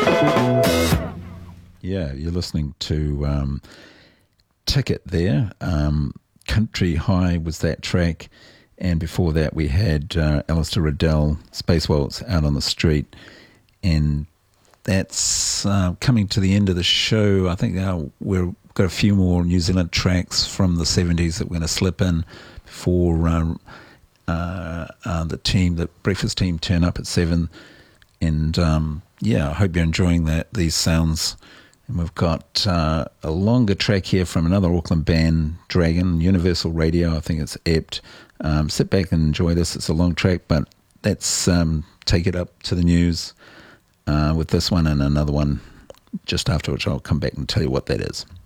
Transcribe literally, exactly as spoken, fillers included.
Yeah, you're listening to um, Ticket there. Um, Country High was that track. And before that, we had uh, Alistair Riddell, Space Waltz, Out on the Street. And that's uh, coming to the end of the show. I think uh, we've got a few more New Zealand tracks from the seventies that we're going to slip in before uh, uh, uh, the team, the breakfast team, turn up at seven. And um, yeah, I hope you're enjoying that. These sounds. And we've got uh, a longer track here from another Auckland band, Dragon, Universal Radio. I think it's apt. Um, sit back and enjoy this. It's a long track, but let's um, take it up to the news uh, with this one and another one just after, which I'll come back and tell you what that is.